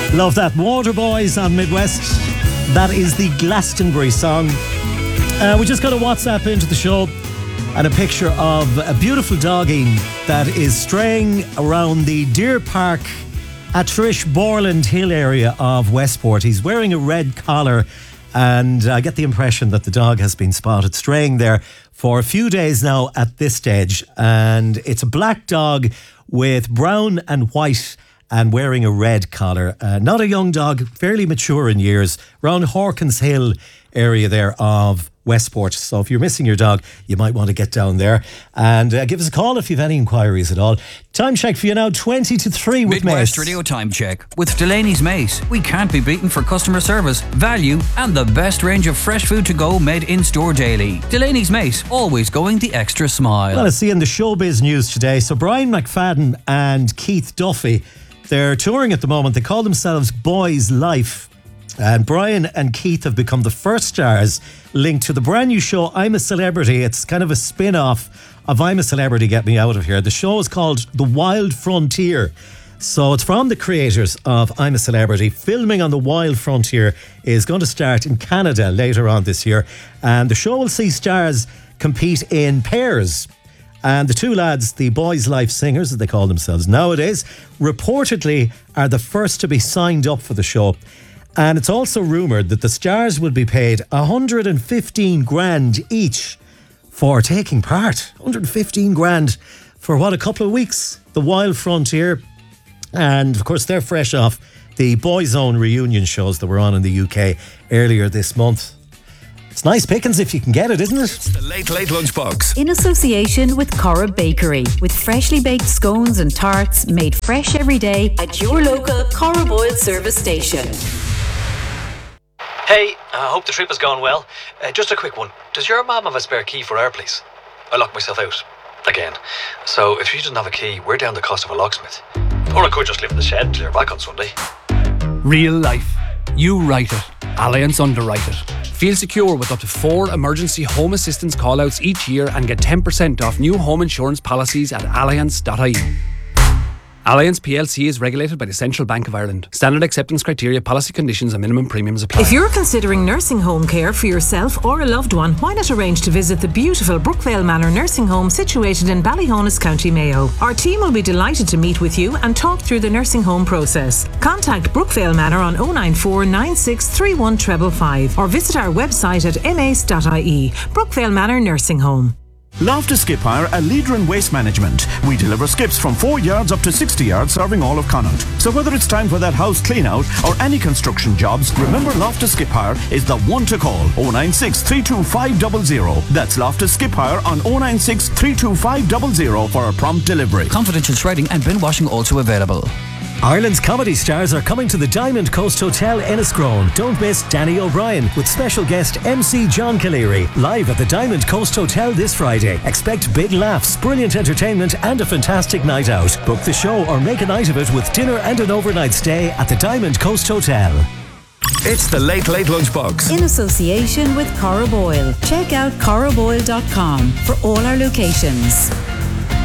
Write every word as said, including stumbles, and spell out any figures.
Love that. Waterboys on Midwest. That is the Glastonbury song. Uh, we just got a WhatsApp into the show and a picture of a beautiful doggy that is straying around the Deer Park at Trish Borland Hill area of Westport. He's wearing a red collar, and I get the impression that the dog has been spotted straying there for a few days now at this stage. And it's a black dog with brown and white and wearing a red collar. Uh, not a young dog, fairly mature in years, around Hawkins Hill area there of Westport. So if you're missing your dog, you might want to get down there and uh, give us a call if you've any inquiries at all. Time check for you now, twenty to three with Midwest Mace. Radio Time Check with Delaney's Mace. We can't be beaten for customer service, value and the best range of fresh food to go made in store daily. Delaney's Mace, always going the extra smile. Well, I see in the showbiz news today, so Brian McFadden and Keith Duffy, they're touring at the moment. They call themselves Boys Life. And Brian and Keith have become the first stars linked to the brand new show I'm a Celebrity. It's kind of a spin-off of I'm a Celebrity, Get Me Out of Here. The show is called The Wild Frontier. So it's from the creators of I'm a Celebrity. Filming on the Wild Frontier is going to start in Canada later on this year. And the show will see stars compete in pairs. And the two lads, the Boys Life singers, as they call themselves nowadays, reportedly are the first to be signed up for the show. And it's also rumoured that the stars will be paid one hundred fifteen grand each for taking part. one hundred fifteen grand for what, a couple of weeks? The Wild Frontier. And of course, they're fresh off the Boyzone reunion shows that were on in the U K earlier this month. It's nice pickings if you can get it, isn't it? It's the Late Late Lunchbox. In association with Cora Bakery, with freshly baked scones and tarts made fresh every day at your local Cora Boyle service station. Hey, I uh, hope the trip has gone well. Uh, just a quick one. Does your mum have a spare key for our place? I locked myself out. Again. So if she doesn't have a key, we're down the cost of a locksmith. Or I could just live in the shed and clear back on Sunday. Real life. You write it. Allianz underwrite it. Feel secure with up to four emergency home assistance callouts each year and get ten percent off new home insurance policies at allianz dot I E. Allianz P L C is regulated by the Central Bank of Ireland. Standard acceptance criteria, policy conditions and minimum premiums apply. If you're considering nursing home care for yourself or a loved one, why not arrange to visit the beautiful Brookvale Manor nursing home situated in Ballyhonus, County Mayo. Our team will be delighted to meet with you and talk through the nursing home process. Contact Brookvale Manor on oh nine four nine six three one five five or visit our website at m a c e dot I E. Brookvale Manor Nursing Home. Loftus Skip Hire, a leader in waste management. We deliver skips from four yards up to sixty yards, serving all of Connaught. So whether it's time for that house clean out or any construction jobs, remember Loftus Skip Hire is the one to call. oh nine six three two five zero zero. That's Loftus Skip Hire on oh nine six three two five zero zero for a prompt delivery. Confidential shredding and bin washing also available. Ireland's comedy stars are coming to the Diamond Coast Hotel Enniscrone. Don't miss Danny O'Brien with special guest M C John Calleary live at the Diamond Coast Hotel this Friday. Expect big laughs, brilliant entertainment and a fantastic night out. Book the show or make a night of it with dinner and an overnight stay at the Diamond Coast Hotel. It's the Late Late Lunchbox. In association with Cora Boyle. Check out cora boyle dot com for all our locations.